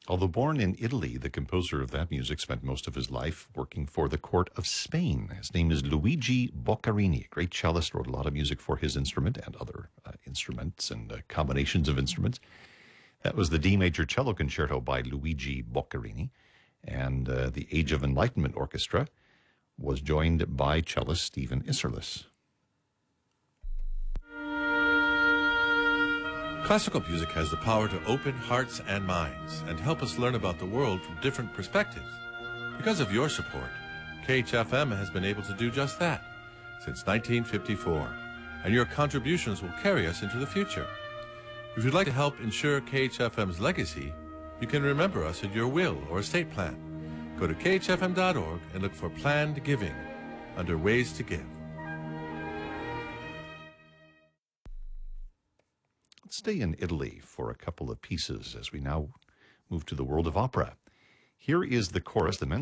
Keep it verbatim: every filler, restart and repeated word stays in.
Although born in Italy, the composer of that music spent most of his life working for the court of Spain. His name is Luigi Boccherini, a great cellist, wrote a lot of music for his instrument and other uh, instruments and uh, combinations of instruments. That was the D major cello concerto by Luigi Boccherini. And uh, the Age of Enlightenment Orchestra was joined by cellist Stephen Isserlis. Classical music has the power to open hearts and minds and help us learn about the world from different perspectives. Because of your support, K H F M has been able to do just that since nineteen fifty-four, and your contributions will carry us into the future. If you'd like to help ensure K H F M's legacy, you can remember us in your will or estate plan. Go to K H F M dot org and look for Planned Giving under Ways to Give. Let's stay in Italy for a couple of pieces as we now move to the world of opera. Here is the chorus, the men's